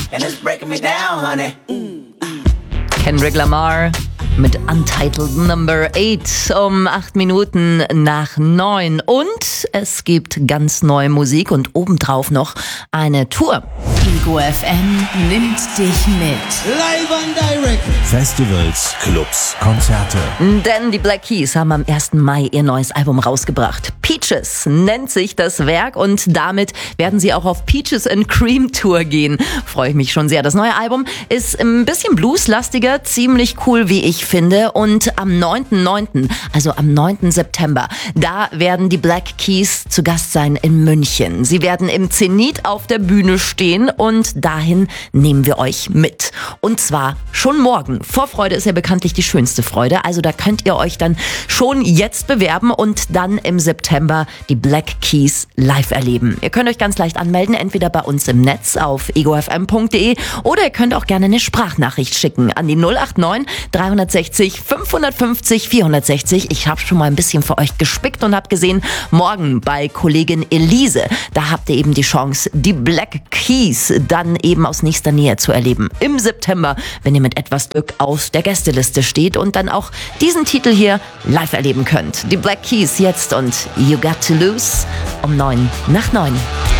and it's breaking me down, honey. Kendrick Lamar mit Untitled Number 8 um 8 Minuten nach 9. Und es gibt ganz neue Musik und obendrauf noch eine Tour. Ego FM nimmt dich mit. Live and direct. Festivals, Clubs, Konzerte. Denn die Black Keys haben am 1. Mai ihr neues Album rausgebracht. Peaches nennt sich das Werk und damit werden sie auch auf Peaches and Cream Tour gehen. Freue ich mich schon sehr. Das neue Album ist ein bisschen blueslastiger, ziemlich cool, wie ich finde. Und am 9.9., also am 9. September, da werden die Black Keys zu Gast sein in München. Sie werden im Zenit auf der Bühne stehen und dahin nehmen wir euch mit. Und zwar schon morgen. Vorfreude ist ja bekanntlich die schönste Freude. Also da könnt ihr euch dann schon jetzt bewerben und dann im September die Black Keys live erleben. Ihr könnt euch ganz leicht anmelden, entweder bei uns im Netz auf egofm.de oder ihr könnt auch gerne eine Sprachnachricht schicken an die 089 360 550 460. Ich habe schon mal ein bisschen für euch gespickt und habe gesehen, morgen bei Kollegin Elise, da habt ihr eben die Chance, die Black Keys dann eben aus nächster Nähe zu erleben. Im September, wenn ihr mit etwas Glück auf der Gästeliste steht und dann auch diesen Titel hier live erleben könnt. Die Black Keys jetzt und You Got to Lose um 9 nach 9.